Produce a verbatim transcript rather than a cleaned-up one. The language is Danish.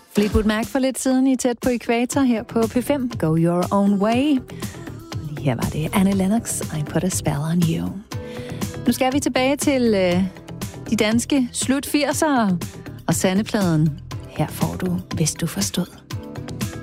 Fleetwood Mac for lidt siden i Tæt på Ækvator her på P fem. Go your own way. Lige her var det Annie Lennox, I put a spell on you. Nu skal vi tilbage til øh, de danske slut firsere og Sandepladen. Her får du, hvis du forstod.